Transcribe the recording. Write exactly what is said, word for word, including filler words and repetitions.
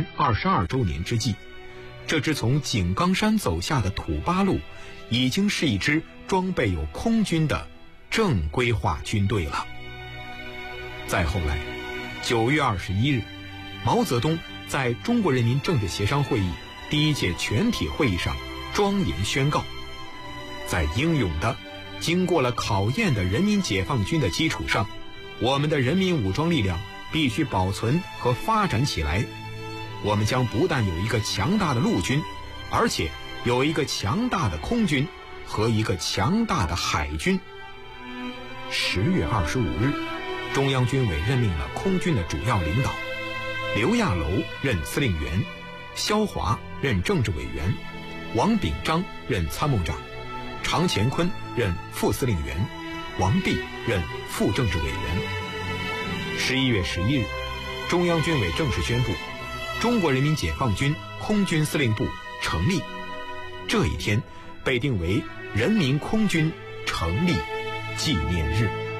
前二十二周年之际，这支从井冈山走下的土八路，已经是一支装备有空军的正规化军队了。再后来，九月二十一日，毛泽东在中国人民政治协商会议第一届全体会议上庄严宣告，在英勇的、经过了考验的人民解放军的基础上，我们的人民武装力量必须保存和发展起来。我们将不但有一个强大的陆军，而且有一个强大的空军和一个强大的海军。十月二十五日，中央军委任命了空军的主要领导，刘亚楼任司令员，萧华任政治委员，王秉章任参谋长，常乾坤任副司令员，王弼任副政治委员。十一月十一日，中央军委正式宣布中国人民解放军空军司令部成立。这一天被定为人民空军成立纪念日。